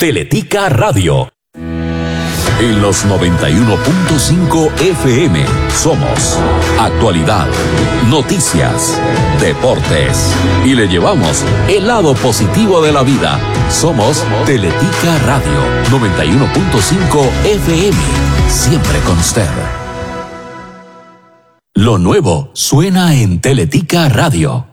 Teletica Radio. En los 91.5 FM somos actualidad, noticias, deportes y le llevamos el lado positivo de la vida. Somos Teletica Radio 91.5 FM, siempre con usted. Lo nuevo suena en Teletica Radio.